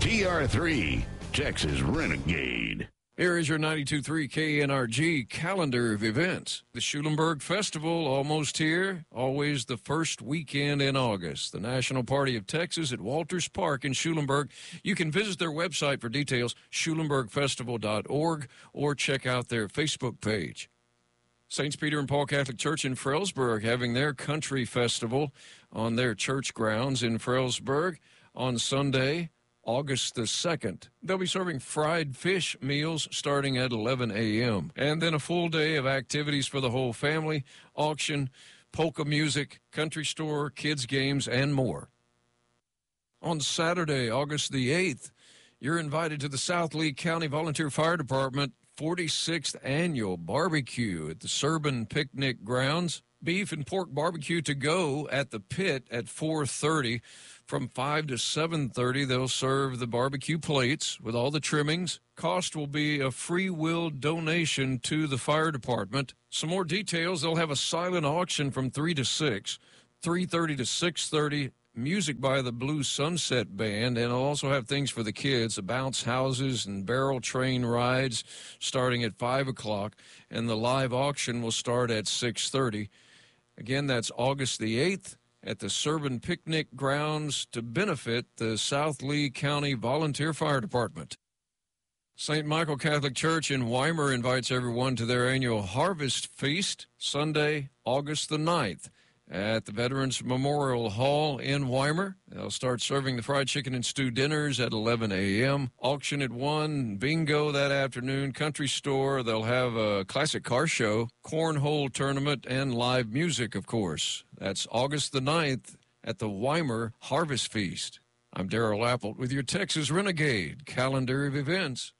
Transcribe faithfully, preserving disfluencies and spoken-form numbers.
Z R three, Texas Renegade. Here is your ninety-two point three K N R G calendar of events. The Schulenburg Festival, almost here, always the first weekend in August. The National Party of Texas at Walters Park in Schulenburg. You can visit their website for details, schulenburg festival dot org, or check out their Facebook page. Saints Peter and Paul Catholic Church in Frelsburg having their country festival on their church grounds in Frelsburg on Sunday, August the second. They'll be serving fried fish meals starting at eleven a.m. And then a full day of activities for the whole family, auction, polka music, country store, kids games, and more. On Saturday, August the eighth, you're invited to the South Lee County Volunteer Fire Department forty-sixth Annual Barbecue at the Serban Picnic Grounds. Beef and pork barbecue to go at the pit at four thirty. From five to seven thirty, they'll serve the barbecue plates with all the trimmings. Cost will be a free will donation to the fire department. Some more details, they'll have a silent auction from three to six, three thirty to six thirty, music by the Blue Sunset Band, and I'll also have things for the kids, the bounce houses and barrel train rides starting at five o'clock, and the live auction will start at six thirty. Again, that's August the eighth. At the Serban Picnic Grounds to benefit the South Lee County Volunteer Fire Department. Saint Michael Catholic Church in Weimar invites everyone to their annual Harvest Feast, Sunday, August the ninth, at the Veterans Memorial Hall in Weimar. They'll start serving the fried chicken and stew dinners at eleven a.m. Auction at one, bingo that afternoon, country store. They'll have a classic car show, cornhole tournament, and live music, of course. That's August the ninth at the Weimar Harvest Feast. I'm Darrell Appelt with your Texas Renegade calendar of events.